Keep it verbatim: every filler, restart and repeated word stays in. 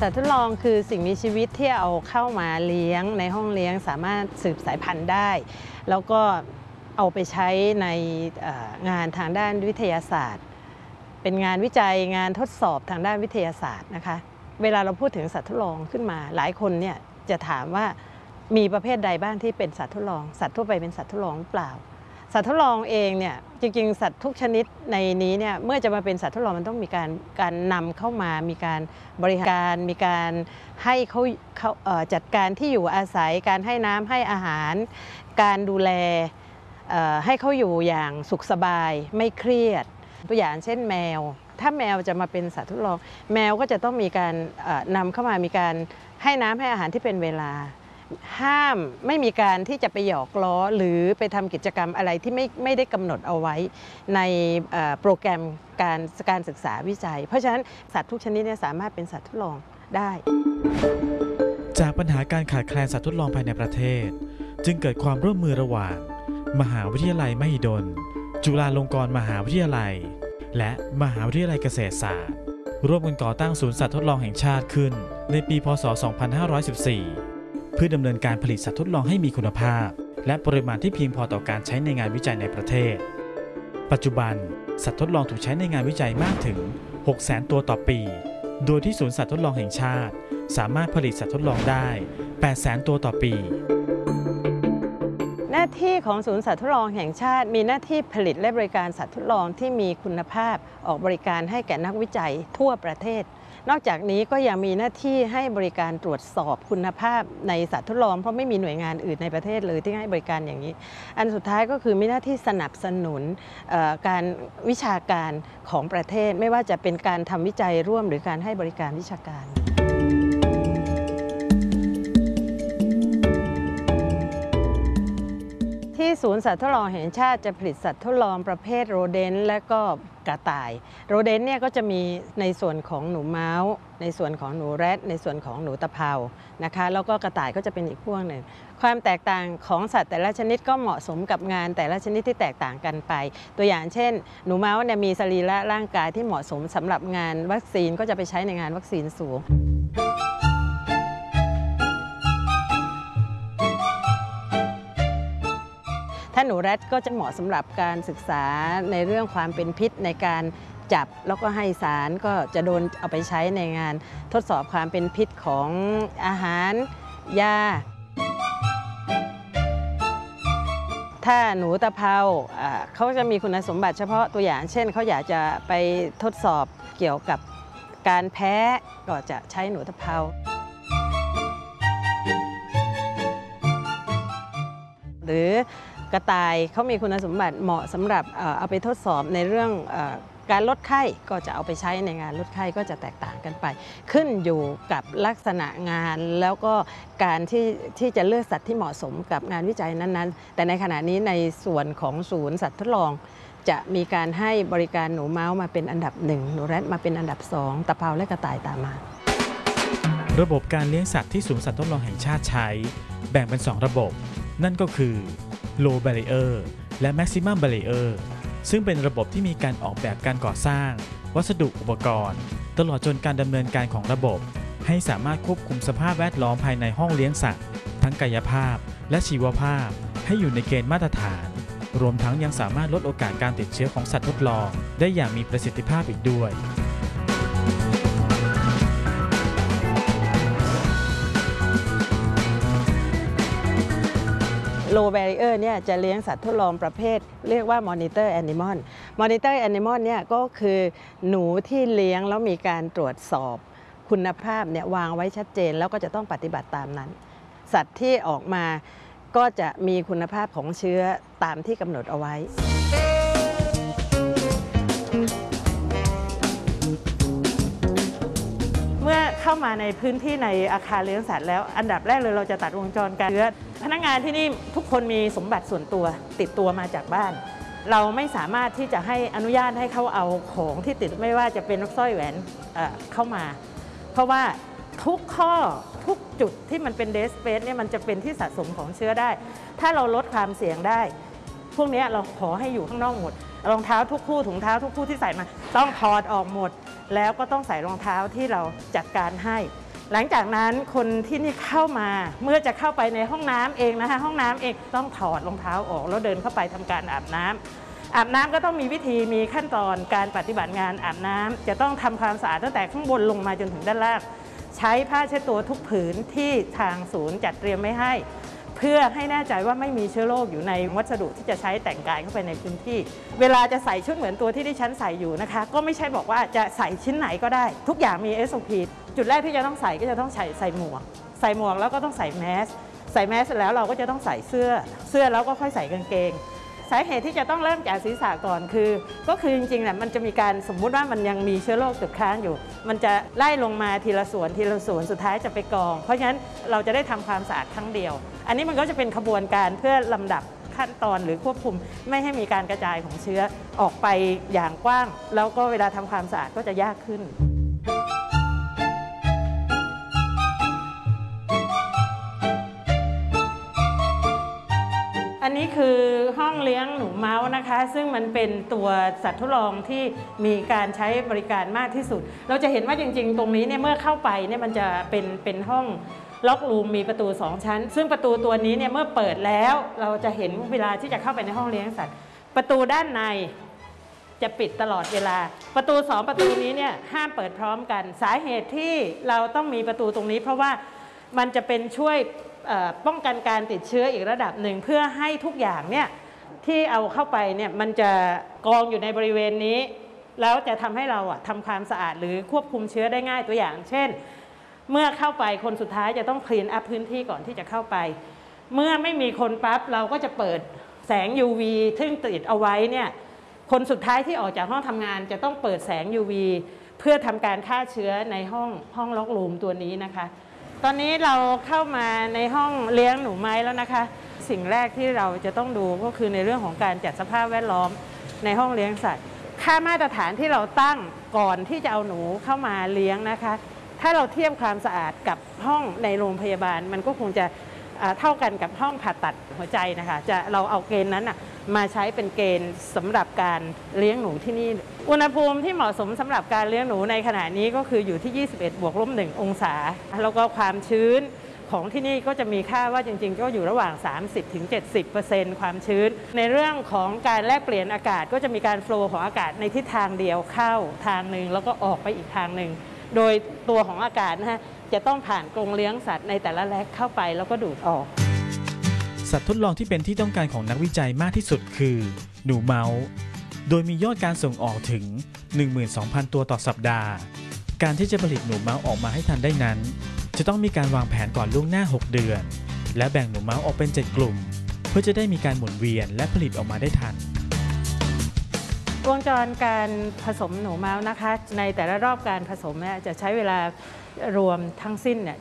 สัตว์ทดลองคือสิ่งมีชีวิตที่เอาเข้ามาเลี้ยงในห้องเลี้ยงสามารถสืบสายพันธุ์ได้แล้วก็เอาไปใช้ในงานทางด้านวิทยาศาสตร์เป็นงานวิจัยงานทดสอบทางด้านวิทยาศาสตร์นะคะเวลาเราพูดถึงสัตว์ทดลองขึ้นมาหลายคนเนี่ยจะถามว่ามีประเภทใดบ้างที่เป็นสัตว์ทดลองสัตว์ทั่วไปเป็นสัตว์ทดลองหรือเปล่าสัตว์ทดลองเองเนี่ยจริงๆสัตว์ทุกชนิดในนี้เนี่ยเมื่อจะมาเป็นสัตว์ทดลองมันต้องมีการการนำเข้ามามีการบริการมีการให้เขาเขาจัดการที่อยู่อาศัยการให้น้ำให้อาหารการดูแลให้เขาอยู่อย่างสุขสบายไม่เครียดตัวอย่างเช่นแมวถ้าแมวจะมาเป็นสัตว์ทดลองแมวก็จะต้องมีการนำเข้ามามีการให้น้ำให้อาหารที่เป็นเวลาห้ามไม่มีการที่จะไปหยอกล้อหรือไปทำกิจกรรมอะไรที่ไม่ไม่ได้กำหนดเอาไว้ในโปรแกรมการการศึกษาวิจัยเพราะฉะนั้นสัตว์ทุกชนิดเนี่ยสามารถเป็นสัตว์ทดลองได้จากปัญหาการขาดแคลนสัตว์ทดลองภายในประเทศจึงเกิดความร่วมมือระหว่างมหาวิทยาลัยมหิดลจุฬาลงกรณ์มหาวิทยาลัยและมหาวิทยาลัยเกษตรศาสตร์ร่วมกันก่อตั้งศูนย์สัตว์ทดลองแห่งชาติขึ้นในปีพ.ศ. สองพันห้าร้อยสิบสี่เพื่อดำเนินการผลิตสัตว์ทดลองให้มีคุณภาพและปริมาณที่เพียงพอต่อการใช้ในงานวิจัยในประเทศปัจจุบันสัตว์ทดลองถูกใช้ในงานวิจัยมากถึง หกแสน ตัวต่อปีโดยที่ศูนย์สัตว์ทดลองแห่งชาติสามารถผลิตสัตว์ทดลองได้ แปดแสน ตัวต่อปีหน้าที่ของศูนย์สัตว์ทดลองแห่งชาติมีหน้าที่ผลิตและบริการสัตว์ทดลองที่มีคุณภาพออกบริการให้แก่นักวิจัยทั่วประเทศนอกจากนี้ก็ยังมีหน้าที่ให้บริการตรวจสอบคุณภาพในสัตว์ทดลองเพราะไม่มีหน่วยงานอื่นในประเทศเลยที่ให้บริการอย่างนี้อันสุดท้ายก็คือมีหน้าที่สนับสนุนการวิชาการของประเทศไม่ว่าจะเป็นการทำวิจัยร่วมหรือการให้บริการวิชาการที่ศูนย์สัตว์ทดลองแห่งชาติจะผลิตสัตว์ทดลองประเภทโรเดนต์และก็กระต่ายโรเดนต์เนี่ยก็จะมีในส่วนของหนูเมาส์ในส่วนของหนูแรดในส่วนของหนูตะเภานะคะแล้วก็กระต่ายก็จะเป็นอีกพวกหนึ่งความแตกต่างของสัตว์แต่ละชนิดก็เหมาะสมกับงานแต่ละชนิดที่แตกต่างกันไปตัวอย่างเช่นหนูเมาส์เนี่ยมีสรีระร่างกายที่เหมาะสมสำหรับงานวัคซีนก็จะไปใช้ในงานวัคซีนสูงถ้าหนูแรดก็จะเหมาะสำหรับการศึกษาในเรื่องความเป็นพิษในการจับแล้วก็ให้สารก็จะโดนเอาไปใช้ในงานทดสอบความเป็นพิษของอาหารยาถ้าหนูตะเภาเขาจะมีคุณสมบัติเฉพาะตัวอย่างเช่นเขาอยากจะไปทดสอบเกี่ยวกับการแพ้ก็จะใช้หนูตะเภาหรือกระต่ายเขามีคุณสมบัติเหมาะสำหรับเอาไปทดสอบในเรื่องการลดไข้ก็จะเอาไปใช้ในงานลดไข้ก็จะแตกต่างกันไปขึ้นอยู่กับลักษณะงานแล้วก็การที่ที่จะเลือกสัตว์ที่เหมาะสมกับงานวิจัยนั้นๆแต่ในขณะนี้ในส่วนของศูนย์สัตว์ทดลองจะมีการให้บริการหนูเมาส์มาเป็นอันดับหนึ่งหนูแรดมาเป็นอันดับสองตะเภาและกระต่ายตามมาระบบการเลี้ยงสัตว์ที่ศูนย์สัตว์ทดลองแห่งชาติใช้แบ่งเป็นสองระบบนั่นก็คือ Low Barrier และ Maximum Barrier ซึ่งเป็นระบบที่มีการออกแบบการก่อสร้างวัสดุอุปกรณ์ตลอดจนการดำเนินการของระบบให้สามารถควบคุมสภาพแวดล้อมภายในห้องเลี้ยงสัตว์ทั้งกายภาพและชีวภาพให้อยู่ในเกณฑ์มาตรฐานรวมทั้งยังสามารถลดโอกาสการติดเชื้อของสัตว์ทดลองได้อย่างมีประสิทธิภาพอีกด้วย Low Barrier เนี่ยจะเลี้ยงสัตว์ทดลองประเภทเรียกว่า Monitor Animal Monitor Animal เนี่ยก็คือหนูที่เลี้ยงแล้วมีการตรวจสอบคุณภาพเนี่ยวางไว้ชัดเจนแล้วก็จะต้องปฏิบัติตามนั้นสัตว์ที่ออกมาก็จะมีคุณภาพของเชื้อตามที่กำหนดเอาไว้เมื่อเข้ามาในพื้นที่ในอาคารเลี้ยงสัตว์แล้วอันดับแรกเลยเราจะตัดวงจรการเชื้อพนักงานที่นี่ทุกคนมีสมบัติส่วนตัวติดตัวมาจากบ้านเราไม่สามารถที่จะให้อนุญาตให้เขาเอาของที่ติดไม่ว่าจะเป็นสร้อยแหวนเข้ามาเพราะว่าทุกข้อทุกจุดที่มันเป็นเดสเปซเนี่ยมันจะเป็นที่สะสมของเชื้อได้ถ้าเราลดความเสี่ยงได้พวกนี้เราขอให้อยู่ข้างนอกหมดรองเท้าทุกคู่ถุงเท้าทุกคู่ที่ใส่มาต้องถอดออกหมดแล้วก็ต้องใส่รองเท้าที่เราจัดการให้หลังจากนั้นคนที่นี่เข้ามาเมื่อจะเข้าไปในห้องน้ำเองนะคะห้องน้ำเองต้องถอดรองเท้าออกแล้วเดินเข้าไปทำการอาบน้ำอาบน้ำก็ต้องมีวิธีมีขั้นตอนการปฏิบัติงานอาบน้ำจะต้องทำความสะอาดตั้งแต่ข้างบนลงมาจนถึงด้านล่างใช้ผ้าเช็ดตัวทุกผืนที่ทางศูนย์จัดเตรียมไว้ให้เพื่อให้แน่ใจว่าไม่มีเชื้อโรคอยู่ในวัสดุที่จะใช้แต่งกายเข้าไปในพื้นที่เวลาจะใส่ชุดเหมือนตัวที่ดิฉันใส่อยู่นะคะก็ไม่ใช่บอกว่าจะใส่ชิ้นไหนก็ได้ทุกอย่างมี เอส โอ พี จุดแรกที่จะต้องใส่ก็จะต้องใส่ใส่หมวกใส่หมวกแล้วก็ต้องใส่แมสใส่แมสเสร็จแล้วเราก็จะต้องใส่เสื้อเสื้อแล้วก็ค่อยใส่กางเกงสาเหตุที่จะต้องเริ่มจากศีรษะก่อนคือก็คือจริงๆเนี่ยมันจะมีการสมมุติว่ามันยังมีเชื้อโรคติดค้างอยู่มันจะไล่ลงมาทีละส่วนทีละส่วนสุดท้ายจะไปกองเพราะฉะนั้นเราจะได้ทำความสะอาดครั้งเดียวอันนี้มันก็จะเป็นขบวนการเพื่อลำดับขั้นตอนหรือควบคุมไม่ให้มีการกระจายของเชื้อออกไปอย่างกว้างแล้วก็เวลาทำความสะอาดก็จะยากขึ้นอันนี้คือห้องเลี้ยงหนูเมาส์นะคะซึ่งมันเป็นตัวสัตว์ทดลองที่มีการใช้บริการมากที่สุดเราจะเห็นว่าจริงๆตรงนี้เนี่ยเมื่อเข้าไปเนี่ยมันจะเป็นเป็นห้องล็อกรูมมีประตูสองชั้นซึ่งประตูตัวนี้เนี่ยเมื่อเปิดแล้วเราจะเห็นเวลาที่จะเข้าไปในห้องเลี้ยงสัตว์ประตูด้านในจะปิดตลอดเวลาประตูสองประตูนี้เนี่ยห้ามเปิดพร้อมกันสาเหตุที่เราต้องมีประตูตรงนี้เพราะว่ามันจะเป็นช่วยป้องกันการติดเชื้ออีกระดับหนึ่งเพื่อให้ทุกอย่างเนี่ยที่เอาเข้าไปเนี่ยมันจะกองอยู่ในบริเวณนี้แล้วจะทำให้เราอะทำความสะอาดหรือควบคุมเชื้อได้ง่ายตัวอย่างเช่นเมื่อเข้าไปคนสุดท้ายจะต้องคลีนอัพพื้นที่ก่อนที่จะเข้าไปเมื่อไม่มีคนปั๊บเราก็จะเปิดแสง ยู วี ซึ่งติดเอาไว้เนี่ยคนสุดท้ายที่ออกจากห้องทำงานจะต้องเปิดแสง ยู วี เพื่อทำการฆ่าเชื้อในห้องห้องล็อกรูมตัวนี้นะคะตอนนี้เราเข้ามาในห้องเลี้ยงหนูไม้แล้วนะคะสิ่งแรกที่เราจะต้องดูก็คือในเรื่องของการจัดสภาพแวดล้อมในห้องเลี้ยงสัตว์ค่ามาตรฐานที่เราตั้งก่อนที่จะเอาหนูเข้ามาเลี้ยงนะคะถ้าเราเทียบความสะอาดกับห้องในโรงพยาบาลมันก็คงจะเท่ากันกับห้องผ่าตัดหัวใจนะคะจะเราเอาเกณฑ์นั้นมาใช้เป็นเกณฑ์สำหรับการเลี้ยงหนูที่นี่อุณหภูมิที่เหมาะสมสำหรับการเลี้ยงหนูในขณะนี้ก็คืออยู่ที่ยี่สิบเอ็ดบวกลบหนึ่งองศาแล้วก็ความชื้นของที่นี่ก็จะมีค่าว่าจริงๆก็อยู่ระหว่าง สามสิบถึงเจ็ดสิบเปอร์เซ็นต์ ความชื้นในเรื่องของการแลกเปลี่ยนอากาศก็จะมีการโฟลว์ของอากาศในทิศทางเดียวเข้าทางหนึ่งแล้วก็ออกไปอีกทางหนึ่งโดยตัวของอากาศนะฮะจะต้องผ่านกรงเลี้ยงสัตว์ในแต่ละแลกเข้าไปแล้วก็ดูดออกสัตว์ทดลองที่เป็นที่ต้องการของนักวิจัยมากที่สุดคือหนูเมาส์โดยมียอดการส่งออกถึง หนึ่งหมื่นสองพัน ตัวต่อสัปดาห์การที่จะผลิตหนูเมาส์ออกมาให้ทันได้นั้นจะต้องมีการวางแผนก่อนล่วงหน้าหกเดือนและแบ่งหนูเมาส์ออกเป็นเจ็ดกลุ่มเพื่อจะได้มีการหมุนเวียนและผลิตออกมาได้ทันวงจรการผสมหนูเมาส์นะคะในแต่ละรอบการผสมเนี่ยจะใช้เวลารวมทั้งสิ้นเนี่ย